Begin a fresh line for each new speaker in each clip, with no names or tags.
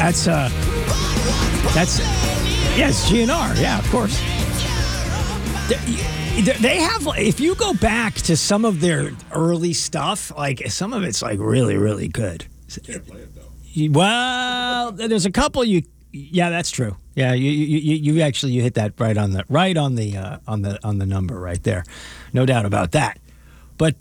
That's yes, GNR. Yeah, of course. They have, if you go back to some of their early stuff, like some of it's like really, really good.
Can't play it though.
Well, there's a couple yeah, that's true. Yeah, you actually hit that right on the number right there. No doubt about that. But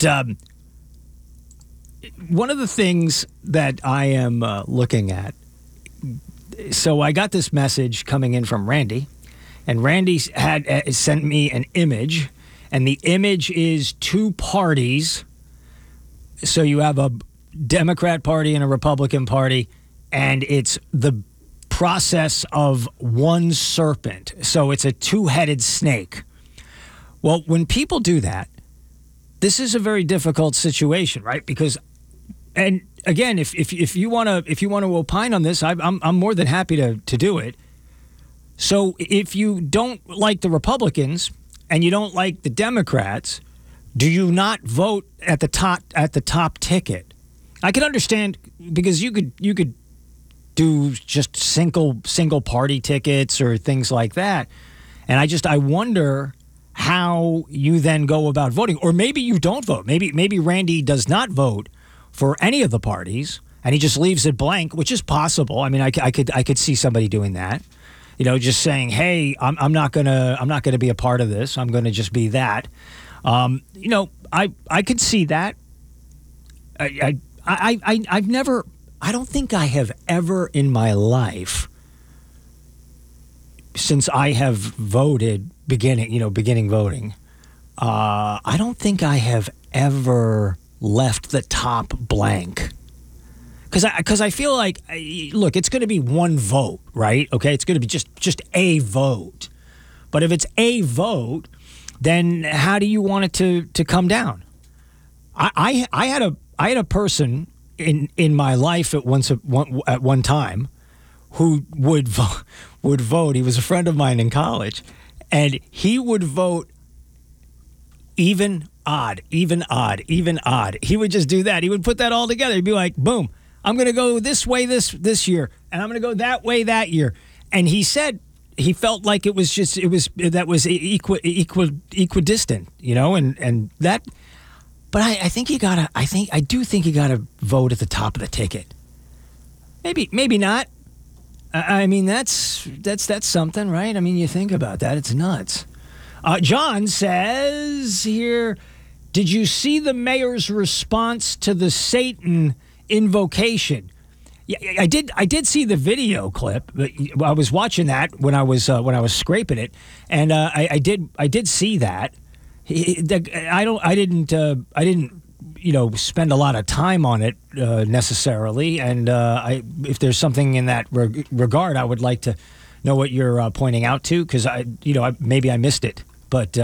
one of the things that I am looking at, so I got this message coming in from Randy, and Randy had sent me an image, and the image is two parties. So you have a Democrat Party and a Republican Party, and it's the process of one serpent. So it's a two-headed snake. Well, when people do that, this is a very difficult situation, right? Because, and again, if you want to opine on this, I'm more than happy to do it. So if you don't like the Republicans and you don't like the Democrats, do you not vote at the top ticket? I can understand, because you could do just single party tickets or things like that, and I wonder how you then go about voting. Or maybe you don't vote. Maybe Randy does not vote for any of the parties and he just leaves it blank, which is possible. I mean, I could see somebody doing that. You know, just saying, "Hey, I'm not gonna be a part of this. I'm gonna just be that." You know, I could see that. I've never. I don't think I have ever in my life, since I have voted beginning voting, I don't think I have ever left the top blank. Because I feel like, look, it's going to be one vote, right? Okay, it's going to be just a vote. But if it's a vote, then how do you want it to come down? I had a person in my life at one time who would vote. He was a friend of mine in college, and he would vote even odd. He would just do that. He would put that all together. He'd be like, boom, I'm going to go this way this year, and I'm going to go that way that year. And he said he felt like it was equidistant, you know, and that. But I think I do think you gotta vote at the top of the ticket. Maybe not. I mean, that's something, right? I mean, you think about that, it's nuts. John says here, did you see the mayor's response to the Satan invocation? Yeah, I did see the video clip. I was watching that when I was scraping it, and I did see that. I didn't spend a lot of time on it necessarily, and if there's something in that regard, I would like to know what you're pointing out to, because maybe I missed it, but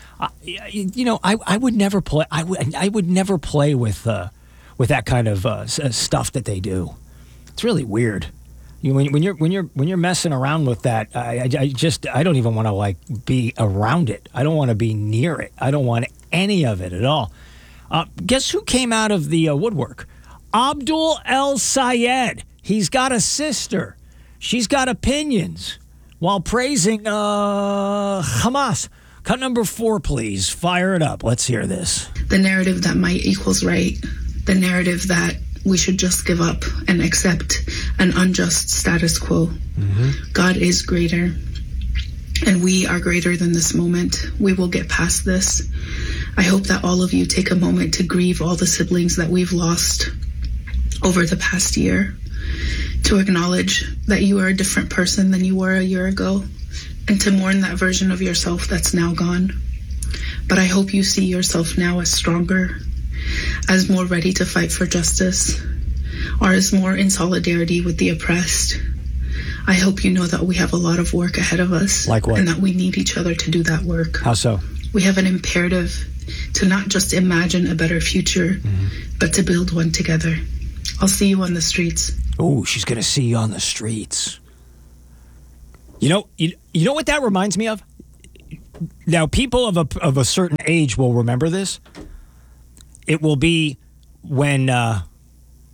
I would never play. I would never play with that kind of stuff that they do. It's really weird. When you're messing around with that, I don't even want to be around it. I don't want to be near it. I don't want any of it at all. Guess who came out of the woodwork? Abdul El Sayed. He's got a sister. She's got opinions while praising Hamas. Cut number 4, please. Fire it up. Let's hear this.
The narrative that might equals right. The narrative that we should just give up and accept an unjust status quo. Mm-hmm. God is greater, and we are greater than this moment. We will get past this. I hope that all of you take a moment to grieve all the siblings that we've lost over the past year, to acknowledge that you are a different person than you were a year ago, and to mourn that version of yourself that's now gone. But I hope you see yourself now as stronger, as more ready to fight for justice, or as more in solidarity with the oppressed. I hope you know that we have a lot of work ahead of us.
Like what?
And that we need each other to do that work.
How so?
We have an imperative to not just imagine a better future, but to build one together. I'll see you on the streets.
Oh, she's going to see you on the streets. You know what that reminds me of? Now, people of a certain age will remember this. It will be when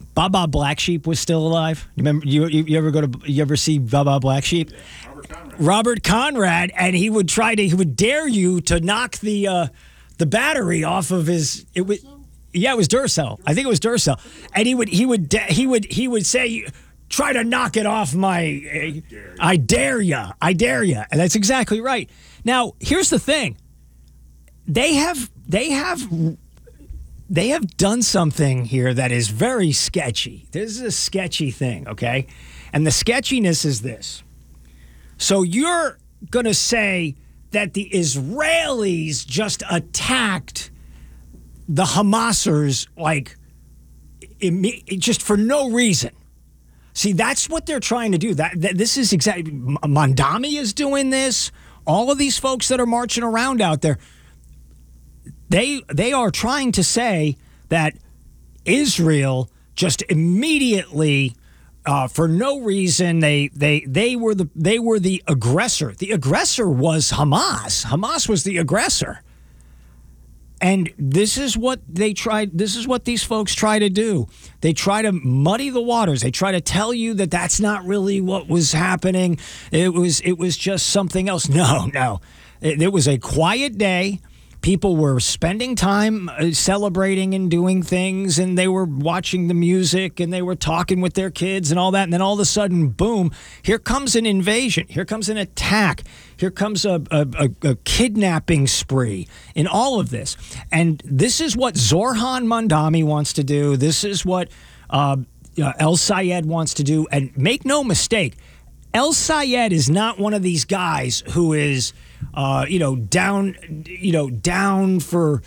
Baba Black Sheep was still alive. You remember? You ever see Baba Black Sheep? Robert Conrad, and he would dare you to knock the battery off of his. It was Duracell. I think it was Duracell, and he would say, "Try to knock it off my. I dare ya. I dare ya." And that's exactly right. Now, here's the thing. They have done something here that is very sketchy. This is a sketchy thing, okay? And the sketchiness is this. So you're going to say that the Israelis just attacked the Hamasers, like, just for no reason. See, that's what they're trying to do. This is exactly, Mondami is doing this. All of these folks that are marching around out there, they are trying to say that Israel just immediately, for no reason, they were the aggressor. The aggressor was Hamas. Hamas was the aggressor. And this is what these folks try to do. They try to muddy the waters. They try to tell you that that's not really what was happening. It was just something else. No. It was a quiet day. People were spending time celebrating and doing things, and they were watching the music, and they were talking with their kids and all that. And then all of a sudden, boom, here comes an invasion. Here comes an attack. Here comes a kidnapping spree in all of this. And this is what Zorhan Mondami wants to do. This is what El Sayed wants to do. And make no mistake, El Sayed is not one of these guys who is down for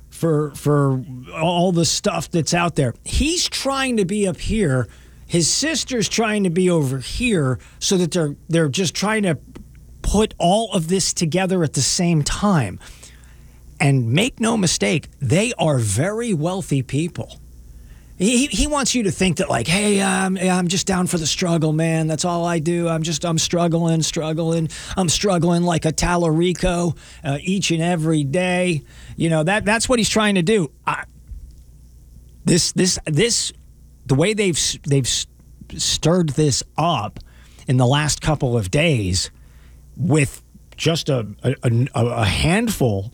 all the stuff that's out there. He's trying to be up here. His sister's trying to be over here, so that they're just trying to put all of this together at the same time. And make no mistake, they are very wealthy people. He wants you to think that, like, hey, I'm just down for the struggle, man. That's all I do. I'm struggling. I'm struggling like a Tallarico each and every day. That's what he's trying to do. The way they've stirred this up in the last couple of days with just a handful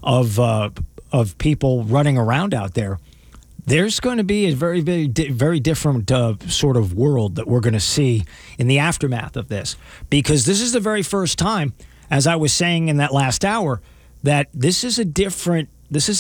of people running around out there. There's going to be a very, very, very different sort of world that we're going to see in the aftermath of this, because this is the very first time, as I was saying in that last hour, that this is a different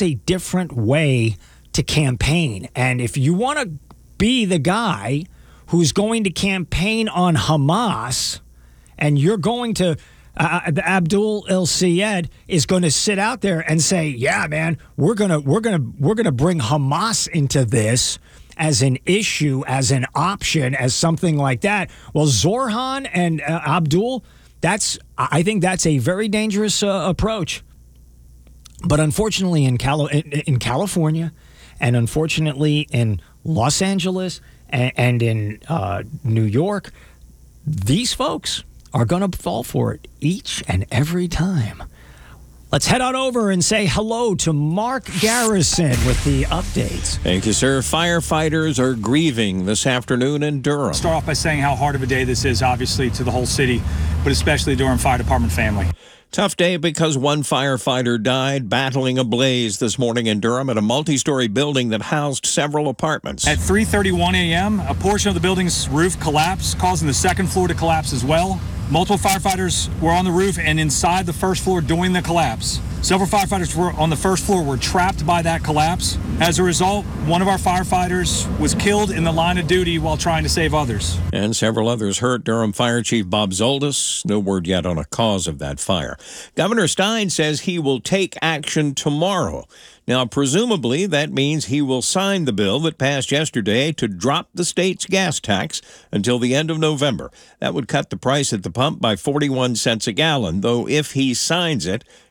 way to campaign. And if you want to be the guy who's going to campaign on Hamas, and you're going to Abdul El Sayed is going to sit out there and say, "Yeah, man, we're gonna bring Hamas into this as an issue, as an option, as something like that." Well, Zorhan and Abdul, I think that's a very dangerous approach. But unfortunately, in California, and unfortunately in Los Angeles and in New York, these folks are going to fall for it each and every time. Let's head on over and say hello to Mark Garrison with the updates.
Thank you, sir. Firefighters are grieving this afternoon in Durham.
Start off by saying how hard of a day this is, obviously, to the whole city, but especially the Durham Fire Department family.
Tough day because one firefighter died battling a blaze this morning in Durham at a multi-story building that housed several apartments.
At 3:31 a.m., a portion of the building's roof collapsed, causing the second floor to collapse as well. Multiple firefighters were on the roof and inside the first floor during the collapse. Several firefighters were on the first floor were trapped by that collapse. As a result, one of our firefighters was killed in the line of duty while trying to save others.
And several others hurt. Durham Fire Chief Bob Zoldis, no word yet on a cause of that fire. Governor Stein says he will take action tomorrow. Now, presumably, that means he will sign the bill that passed yesterday to drop the state's gas tax until the end of November. That would cut the price at the pump by 41 cents a gallon, though if he signs it,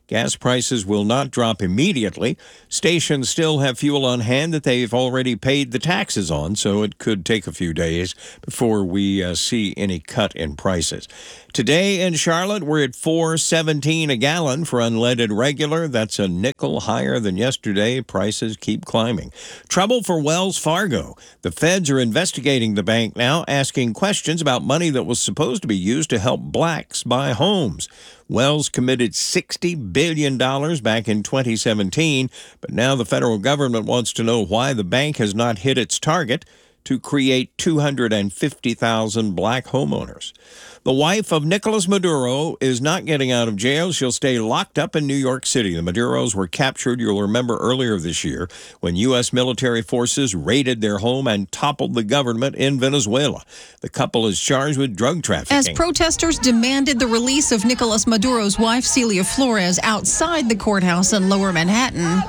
Gas prices will not drop immediately. Stations still have fuel on hand that they've already paid the taxes on, so it could take a few days before we see any cut in prices. Today in Charlotte, we're at $4.17 a gallon for unleaded regular. That's a nickel higher than yesterday. Prices keep climbing. Trouble for Wells Fargo. The feds are investigating the bank now, asking questions about money that was supposed to be used to help blacks buy homes. Wells committed $60 billion back in 2017, but now the federal government wants to know why the bank has not hit its target to create 250,000 black homeowners. The wife of Nicolas Maduro is not getting out of jail. She'll stay locked up in New York City. The Maduros were captured, you'll remember, earlier this year when U.S. military forces raided their home and toppled the government in Venezuela. The couple is charged with drug trafficking.
As protesters demanded the release of Nicolas Maduro's wife, Celia Flores, outside the courthouse in Lower Manhattan.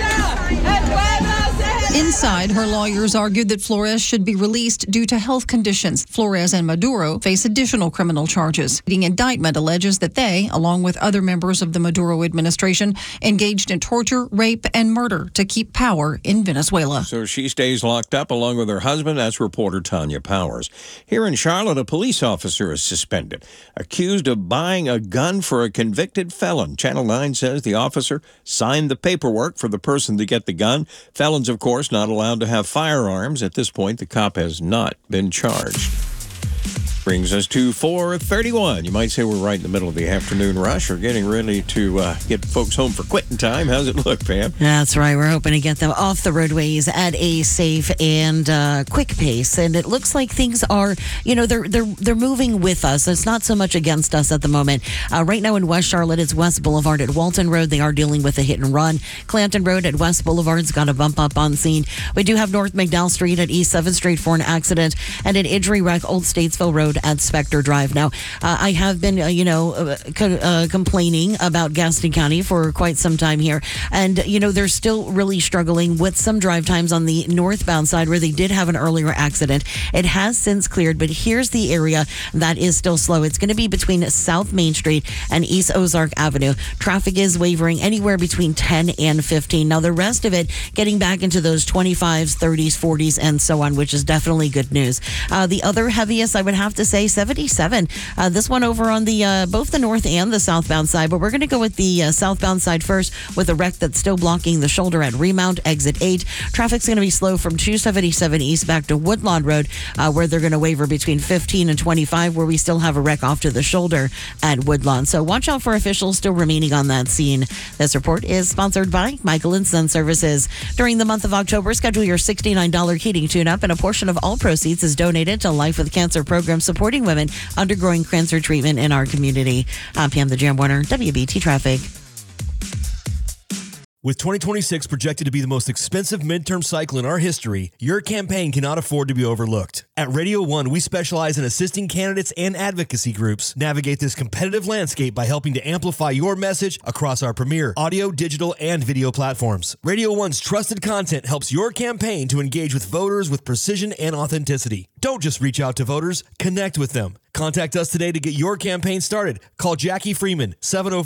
Inside, her lawyers argued that Flores should be released due to health conditions. Flores and Maduro face additional criminal charges. The indictment alleges that they, along with other members of the Maduro administration, engaged in torture, rape, and murder to keep power in Venezuela.
So she stays locked up along with her husband. That's reporter Tanya Powers. Here in Charlotte, a police officer is suspended, accused of buying a gun for a convicted felon. Channel 9 says the officer signed the paperwork for the person to get the gun. Felons, of course, not allowed to have firearms. At this point, the cop has not been charged. Brings us to 4:31. You might say we're right in the middle of the afternoon rush or getting ready to get folks home for quitting time. How's it look, Pam?
That's right. We're hoping to get them off the roadways at a safe and quick pace. And it looks like things are, they're moving with us. It's not so much against us at the moment. Right now in West Charlotte, it's West Boulevard at Walton Road. They are dealing with a hit and run. Clanton Road at West Boulevard's got a bump up on scene. We do have North McDowell Street at East 7th Street for an accident, and an injury wreck, Old Statesville Road at Specter Drive. Now, I have been, complaining about Gaston County for quite some time here. And, they're still really struggling with some drive times on the northbound side where they did have an earlier accident. It has since cleared, but here's the area that is still slow. It's going to be between South Main Street and East Ozark Avenue. Traffic is wavering anywhere between 10 and 15. Now, the rest of it getting back into those 25s, 30s, 40s, and so on, which is definitely good news. The other heaviest, I would have to say, 77. This one over on the both the north and the southbound side, but we're going to go with the southbound side first with a wreck that's still blocking the shoulder at Remount, exit 8. Traffic's going to be slow from 277 east back to Woodlawn Road, where they're going to waver between 15 and 25, where we still have a wreck off to the shoulder at Woodlawn. So watch out for officials still remaining on that scene. This report is sponsored by Michael & Son Services. During the month of October, schedule your $69 heating tune-up, and a portion of all proceeds is donated to Life with Cancer program supporting women undergoing cancer treatment in our community. I'm Pam the Jam Warner, WBT Traffic.
With 2026 projected to be the most expensive midterm cycle in our history, your campaign cannot afford to be overlooked. At Radio 1, we specialize in assisting candidates and advocacy groups navigate this competitive landscape by helping to amplify your message across our premier audio, digital, and video platforms. Radio 1's trusted content helps your campaign to engage with voters with precision and authenticity. Don't just reach out to voters, connect with them. Contact us today to get your campaign started. Call Jackie Freeman,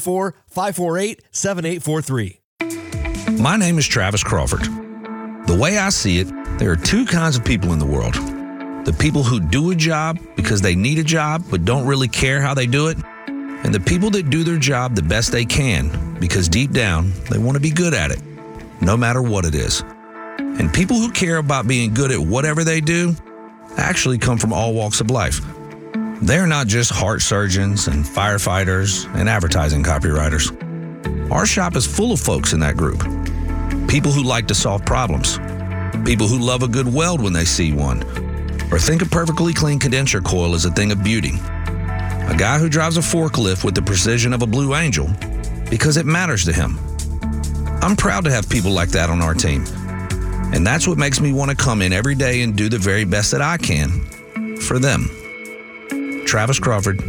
704-548-7843.
My name is Travis Crawford. The way I see it, there are two kinds of people in the world. The people who do a job because they need a job but don't really care how they do it, and the people that do their job the best they can because deep down they want to be good at it, no matter what it is. And people who care about being good at whatever they do actually come from all walks of life. They're not just heart surgeons and firefighters and advertising copywriters. Our shop is full of folks in that group. People who like to solve problems. People who love a good weld when they see one. Or think a perfectly clean condenser coil is a thing of beauty. A guy who drives a forklift with the precision of a Blue Angel because it matters to him. I'm proud to have people like that on our team. And that's what makes me want to come in every day and do the very best that I can for them. Travis Crawford,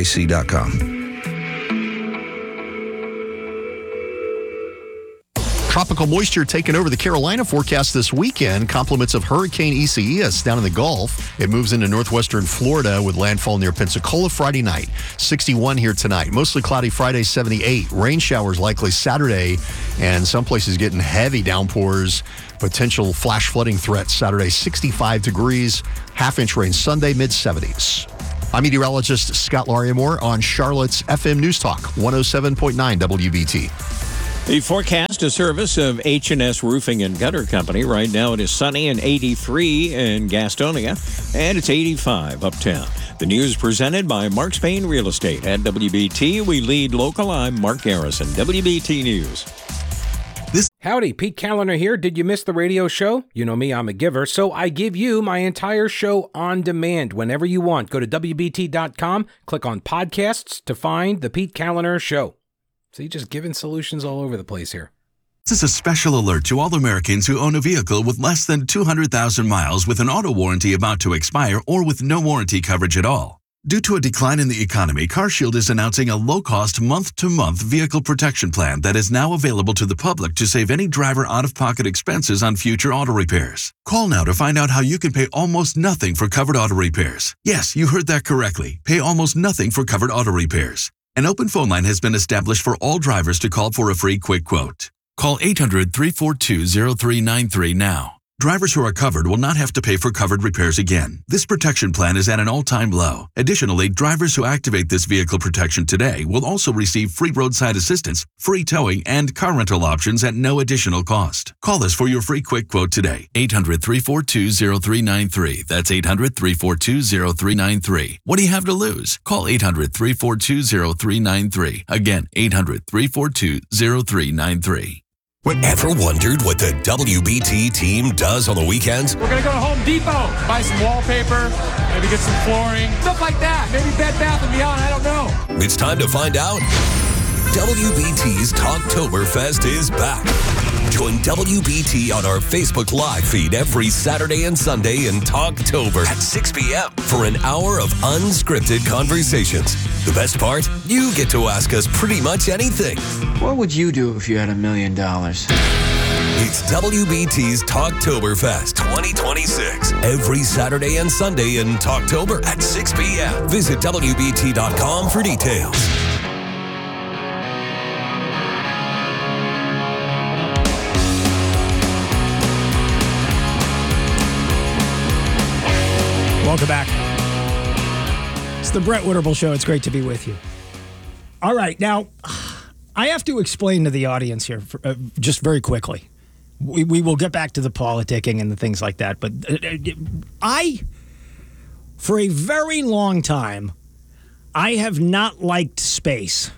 HVAC.com.
Tropical moisture taking over the Carolina forecast this weekend. Compliments of Hurricane Isaias down in the Gulf. It moves into northwestern Florida with landfall near Pensacola Friday night. 61 here tonight. Mostly cloudy Friday, 78. Rain showers likely Saturday, and some places getting heavy downpours. Potential flash flooding threats Saturday, 65 degrees. Half-inch rain Sunday, mid-70s. I'm meteorologist Scott Lariamore on Charlotte's FM News Talk, 107.9 WBT.
The forecast, a service of H&S Roofing and Gutter Company. Right now it is sunny and 83 in Gastonia, and it's 85 uptown. The news presented by Mark Spain Real Estate at WBT. We lead local. I'm Mark Garrison, WBT News.
Howdy, Pete Callender here. Did you miss the radio show? You know me, I'm a giver, so I give you my entire show on demand whenever you want. Go to WBT.com, click on podcasts to find the Pete Callender Show. So you're just giving solutions all over the place here.
This is a special alert to all Americans who own a vehicle with less than 200,000 miles with an auto warranty about to expire or with no warranty coverage at all. Due to a decline in the economy, CarShield is announcing a low-cost month-to-month vehicle protection plan that is now available to the public to save any driver out-of-pocket expenses on future auto repairs. Call now to find out how you can pay almost nothing for covered auto repairs. Yes, you heard that correctly. Pay almost nothing for covered auto repairs. An open phone line has been established for all drivers to call for a free quick quote. Call 800-342-0393 now. Drivers who are covered will not have to pay for covered repairs again. This protection plan is at an all-time low. Additionally, drivers who activate this vehicle protection today will also receive free roadside assistance, free towing, and car rental options at no additional cost. Call us for your free quick quote today. 800-342-0393. That's 800-342-0393. What do you have to lose? Call 800-342-0393. Again, 800-342-0393.
Ever wondered what the WBT team does on the weekends?
We're going to go to Home Depot, buy some wallpaper, maybe get some flooring, stuff like that. Maybe Bed Bath & Beyond, I don't know.
It's time to find out. WBT's Talktoberfest is back. Join WBT on our Facebook Live feed every Saturday and Sunday in Talktober at 6 p.m. for an hour of unscripted conversations. The best part? You get to ask us pretty much anything.
What would you do if you had $1 million?
It's WBT's Talktoberfest 2026. Every Saturday and Sunday in Talktober at 6 p.m. Visit WBT.com for details.
Welcome back. It's the Brett Winterble Show. It's great to be with you. All right. Now, I have to explain to the audience here just very quickly. We will get back to the politicking and the things like that. But for a very long time, I have not liked space.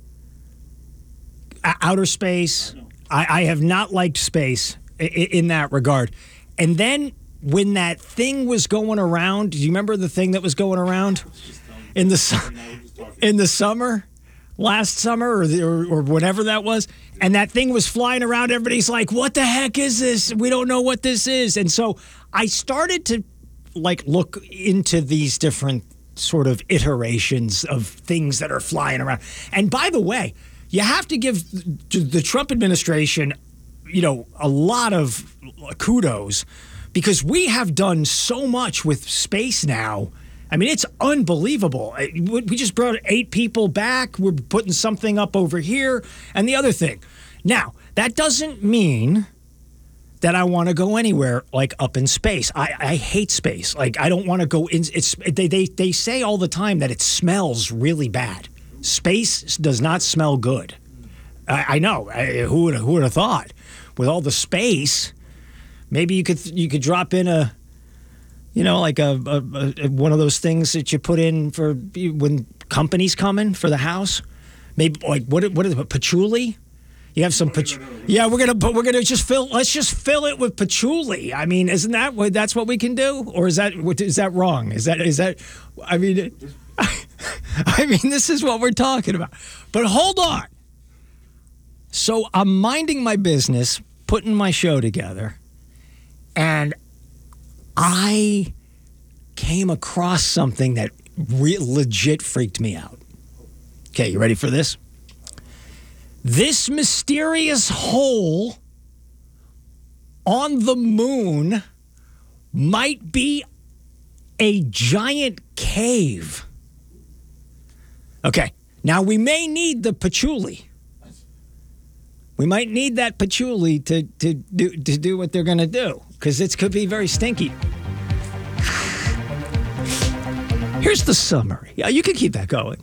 Outer space. I have not liked space in that regard. And then when that thing was going around, do you remember the thing that was going around in the summer, last summer or whenever that was? And that thing was flying around. Everybody's like, what the heck is this? We don't know what this is. And so I started to look into these different sort of iterations of things that are flying around. And by the way, you have to give the Trump administration, a lot of kudos, because we have done so much with space now. I mean, it's unbelievable. We just brought 8 people back. We're putting something up over here. And the other thing. Now, that doesn't mean that I want to go anywhere up in space. I hate space. I don't want to go in. They say all the time that it smells really bad. Space does not smell good. I know. Who would have thought? With all the space, maybe you could drop in a one of those things that you put in for when companies come in for the house. Maybe what is it, patchouli? You have some patchouli. Yeah, we're gonna just fill. Let's just fill it with patchouli. I mean, isn't that's what we can do? Or is that wrong? Is that? I mean, this is what we're talking about. But hold on. So I'm minding my business, putting my show together, and I came across something that legit freaked me out. Okay, you ready for this? This mysterious hole on the moon might be a giant cave. Okay, now we may need the patchouli. We might need that patchouli to do what they're going to do, because it could be very stinky. Here's the summary. Yeah, you can keep that going.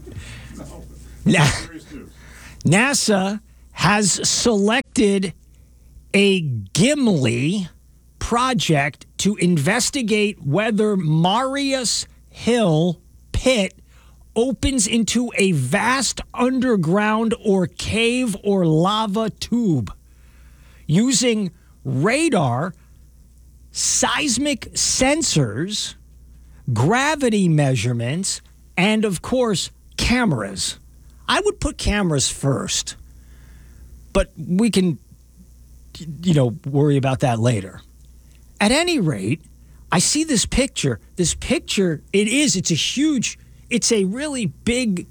NASA has selected a Gimli project to investigate whether Marius Hill pit opens into a vast underground or cave or lava tube using radar, seismic sensors, gravity measurements, and of course, cameras. I would put cameras first, but we can, worry about that later. At any rate, I see this picture. This picture, it's a really big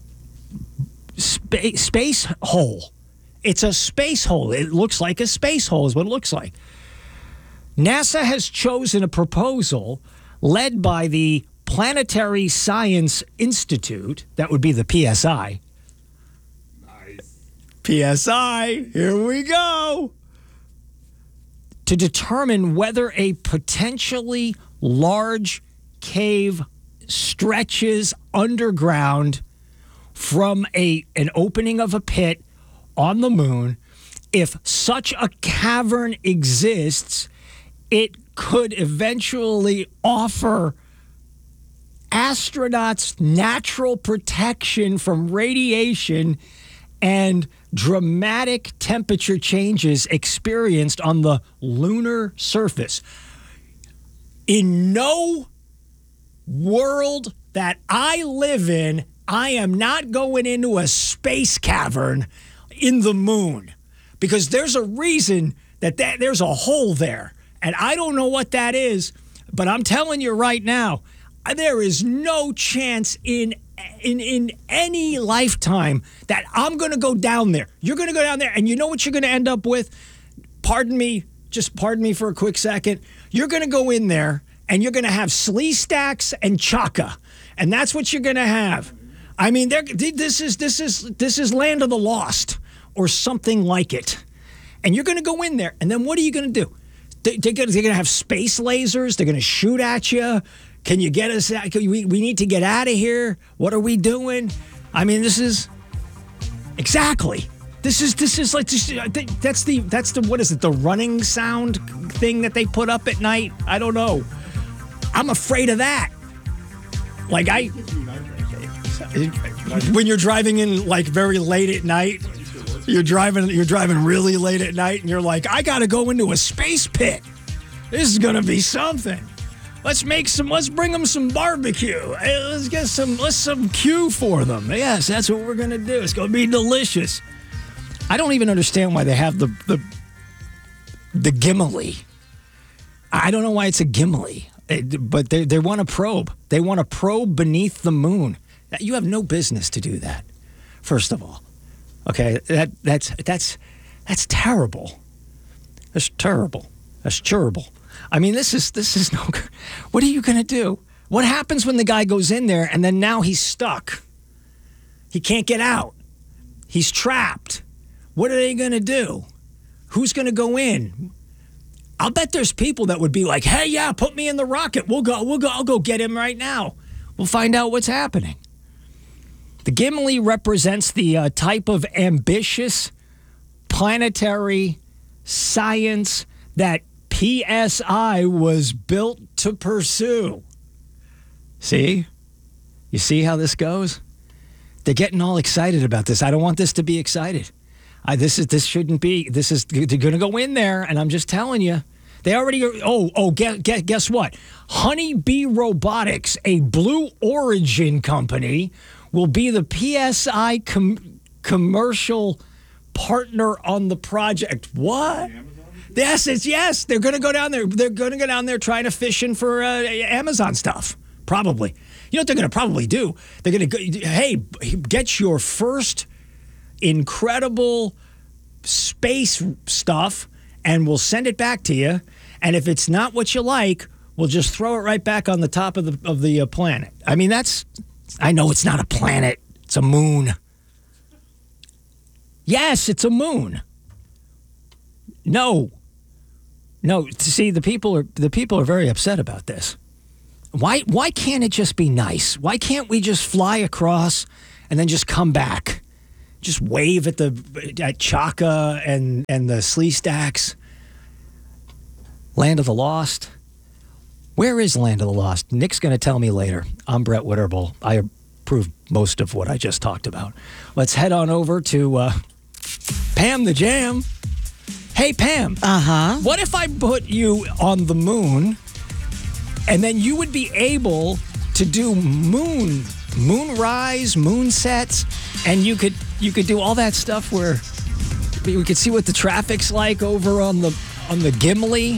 space hole. It's a space hole. It looks like a space hole is what it looks like. NASA has chosen a proposal led by the Planetary Science Institute, that would be the PSI. Nice. PSI, here we go. To determine whether a potentially large cave stretches underground from an opening of a pit on the moon. If such a cavern exists, it could eventually offer astronauts natural protection from radiation and dramatic temperature changes experienced on the lunar surface. In no world that I live in, I am not going into a space cavern in the moon, because there's a reason that there's a hole there. And I don't know what that is, but I'm telling you right now, there is no chance in any lifetime that I'm going to go down there. You're going to go down there, and you know what you're going to end up with? Pardon me for a quick second. You're going to go in there, and you're going to have slee stacks and chaka, and that's what you're going to have. I mean, this is Land of the Lost or something like it. And you're going to go in there, and then what are you going to do? They're going to have space lasers. They're going to shoot at you. Can you get us out? We need to get out of here. What are we doing? I mean, this is exactly. This is like that's the what is it? The running sound thing that they put up at night. I don't know. I'm afraid of that. Like when you're driving in like very late at night. You're driving really late at night, and you're like, I got to go into a space pit. This is going to be something. Let's bring them some barbecue. Hey, let's get some Q for them. Yes, that's what we're going to do. It's going to be delicious. I don't even understand why they have the Gimli. I don't know why it's a Gimli, but they want to probe. They want to probe beneath the moon. You have no business to do that, first of all. Okay, that's terrible. That's terrible. That's terrible. I mean, this is no good. What are you going to do? What happens when the guy goes in there and then now he's stuck? He can't get out. He's trapped. What are they going to do? Who's going to go in? I'll bet there's people that would be like, hey, yeah, put me in the rocket. We'll go. I'll go get him right now. We'll find out what's happening. The Gimli represents the type of ambitious planetary science that PSI was built to pursue. See? You see how this goes? They're getting all excited about this. I don't want this to be excited. This shouldn't be. They're going to go in there, and I'm just telling you. They already are. Guess what? Honeybee Robotics, a Blue Origin company, will be the PSI commercial partner on the project. What? Yes. They're going to go down there. They're going to go down there trying to fish in for Amazon stuff. Probably. You know what they're going to probably do? They're going to go, hey, get your first incredible space stuff, and we'll send it back to you. And if it's not what you like, we'll just throw it right back on the top of the planet. I mean, I know it's not a planet. It's a moon. Yes, it's a moon. No. See, the people are very upset about this. Why can't it just be nice? Why can't we just fly across and then just come back? Just wave at Chaka and the Slee Stacks. Land of the Lost. Where is Land of the Lost? Nick's going to tell me later. I'm Brett Witterbull. I approve most of what I just talked about. Let's head on over to Pam the Jam. Hey, Pam.
Uh-huh.
What if I put you on the moon, and then you would be able to do moonrise, moon sets, and you could do all that stuff where we could see what the traffic's like over on the Gimli.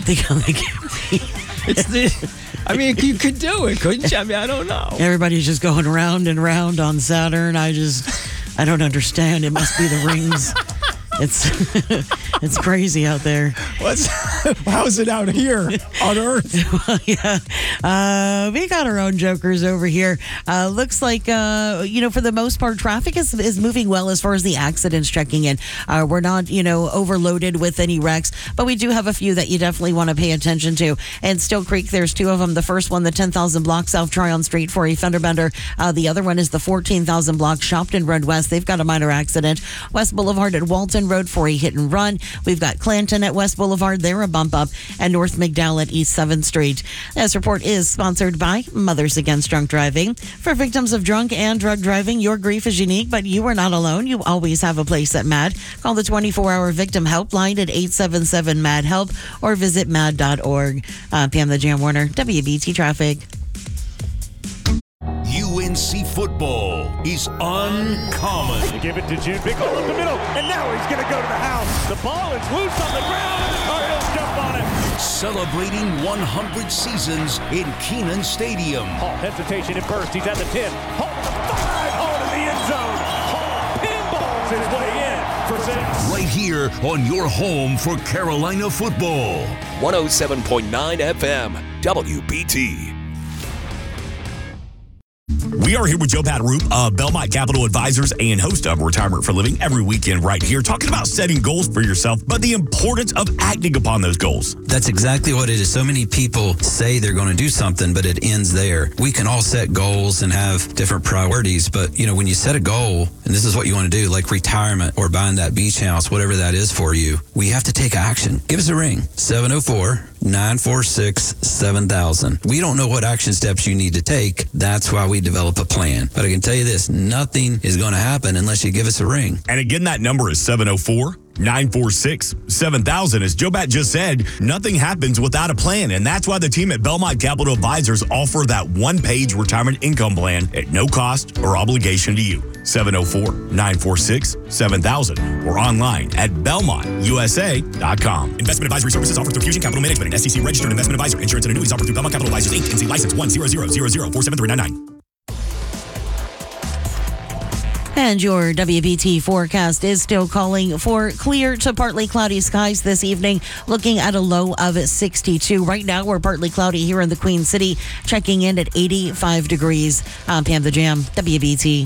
I mean, you could do it, couldn't you? I mean, I don't know.
Everybody's just going round and round on Saturn. I don't understand. It must be the rings. It's crazy out there.
How's it out here on Earth?
Well, yeah, we got our own jokers over here. Looks like for the most part, traffic is moving well as far as the accidents checking in. We're not overloaded with any wrecks, but we do have a few that you definitely want to pay attention to. And Still Creek, there's two of them. The first one, the 10,000 block South Tryon Street for a fender bender. The other one is the 14,000 block Shopton Road West. They've got a minor accident. West Boulevard at Walton Road for a hit and run. We've got Clanton at West Boulevard. They're a bump up. And North McDowell at East 7th Street. This report is sponsored by Mothers Against Drunk Driving. For victims of drunk and drug driving, your grief is unique, but you are not alone. You always have a place at MAD. Call the 24-hour victim helpline at 877-MAD-HELP or visit mad.org. Pam the Jam Warner, WBT Traffic.
UNC football is uncommon.
They give it to Jude. Big hole in the middle, and now he's going to go to the house. The ball is loose on the ground, and the Tar Heels jump on it.
Celebrating 100 seasons in Kenan Stadium.
Hall hesitation at first. He's at the 10. Hall to the 5. Hall to the end zone. Hall pinballs his way in for 6.
Right here on your home for Carolina football.
107.9 FM, WBT.
We are here with Joe Pataroop of Belmont Capital Advisors and host of Retirement for Living every weekend right here, talking about setting goals for yourself, but the importance of acting upon those goals.
That's exactly what it is. So many people say they're going to do something, but it ends there. We can all set goals and have different priorities, but when you set a goal, and this is what you want to do, like retirement or buying that beach house, whatever that is for you, we have to take action. Give us a ring, 704-946-7000. We don't know what action steps you need to take. That's why we develop a plan. But I can tell you this, nothing is going to happen unless you give us a ring.
And again, that number is 704-946-7000. As Joe Bat just said, nothing happens without a plan. And that's why the team at Belmont Capital Advisors offer that one-page retirement income plan at no cost or obligation to you. 704-946-7000 or online at BelmontUSA.com. Investment advisory services offered through Fusion Capital Management, an SEC registered investment advisor. Insurance and annuities offered through Belmont Capital Advisors, Inc. NC license 10000047399.
And your WBT forecast is still calling for clear to partly cloudy skies this evening, looking at a low of 62. Right now, we're partly cloudy here in the Queen City, checking in at 85 degrees. I'm Pam the Jam, WBT.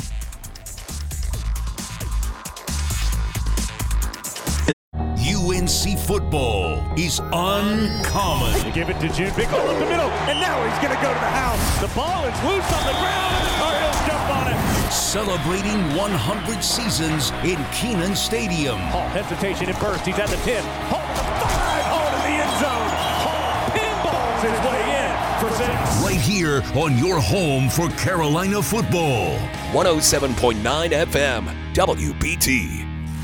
UNC football is uncommon.
They give it to Jude. Big hole in the middle, and now he's going to go to the house. The ball is loose on the ground, and the Tar Heels jump on it.
Celebrating 100 seasons in Kenan Stadium.
Hall hesitation at first. He's at the 10. Hall to the 5. Hall to the end zone. Hall pinballs his way in for 6.
Right here on your home for Carolina football.
107.9 FM, WBT.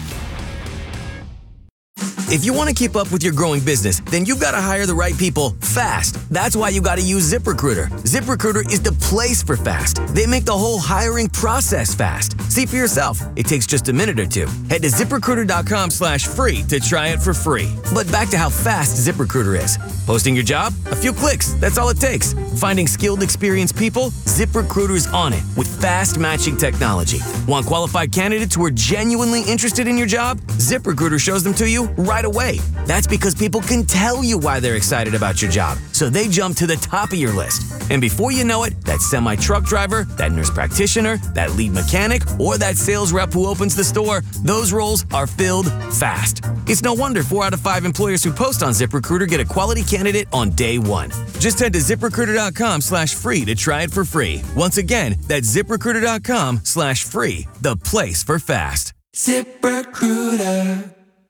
If you want to keep up with your growing business, then you've got to hire the right people fast. That's why you got to use ZipRecruiter. ZipRecruiter is the place for fast. They make the whole hiring process fast. See for yourself. It takes just a minute or two. Head to ZipRecruiter.com/free to try it for free. But back to how fast ZipRecruiter is. Posting your job? A few clicks. That's all it takes. Finding skilled, experienced people? ZipRecruiter's on it with fast matching technology. Want qualified candidates who are genuinely interested in your job? ZipRecruiter shows them to you right away. That's because people can tell you why they're excited about your job, so they jump to the top of your list. And before you know it, that semi-truck driver, that nurse practitioner, that lead mechanic, or that sales rep who opens the store, those roles are filled fast. It's no wonder 4 out of 5 employers who post on ZipRecruiter get a quality candidate on day one. Just head to ZipRecruiter.com/free to try it for free. Once again, that's ZipRecruiter.com/free, the place for fast.
ZipRecruiter.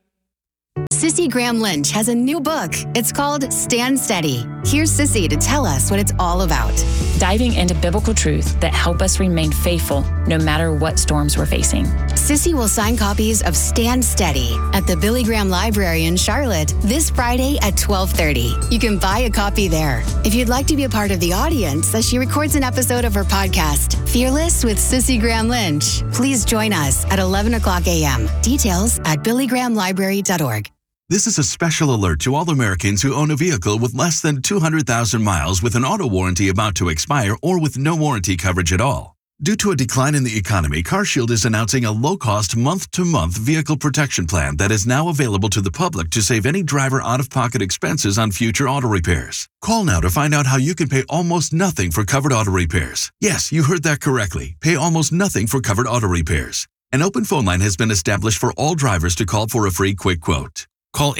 Sissy Graham Lynch has a new book. It's called Stand Steady. Here's Sissy to tell us what it's all about.
Diving into biblical truth that help us remain faithful no matter what storms we're facing.
Sissy will sign copies of Stand Steady at the Billy Graham Library in Charlotte this Friday at 12:30. You can buy a copy there. If you'd like to be a part of the audience as she records an episode of her podcast, Fearless with Sissy Graham Lynch, please join us at 11 o'clock a.m. Details at billygrahamlibrary.org.
This is a special alert to all Americans who own a vehicle with less than 200,000 miles with an auto warranty about to expire or with no warranty coverage at all. Due to a decline in the economy, CarShield is announcing a low-cost month-to-month vehicle protection plan that is now available to the public to save any driver out-of-pocket expenses on future auto repairs. Call now to find out how you can pay almost nothing for covered auto repairs. Yes, you heard that correctly. Pay almost nothing for covered auto repairs. An open phone line has been established for all drivers to call for a free quick quote. Call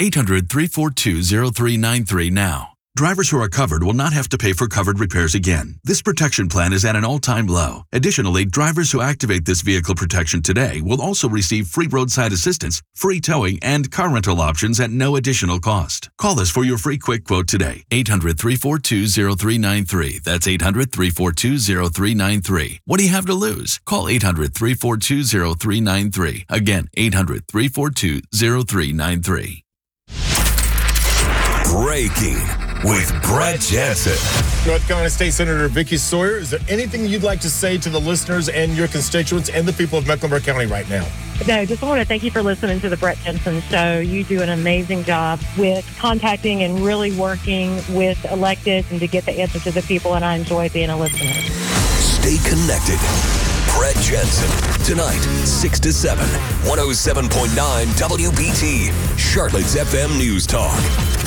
800-342-0393 now. Drivers who are covered will not have to pay for covered repairs again. This protection plan is at an all-time low. Additionally, drivers who activate this vehicle protection today will also receive free roadside assistance, free towing, and car rental options at no additional cost. Call us for your free quick quote today. 800-342-0393. That's 800-342-0393. What do you have to lose? Call 800-342-0393. Again, 800-342-0393.
Breaking with Brett Jensen.
North Carolina State Senator Vicky Sawyer, is there anything you'd like to say to the listeners and your constituents and the people of Mecklenburg County right now?
No, just want to thank you for listening to the Brett Jensen Show. You do an amazing job with contacting and really working with electeds and to get the answer to the people, and I enjoy being a listener.
Stay connected. Brett Jensen, tonight, 6 to 7, 107.9 WBT, Charlotte's FM News Talk.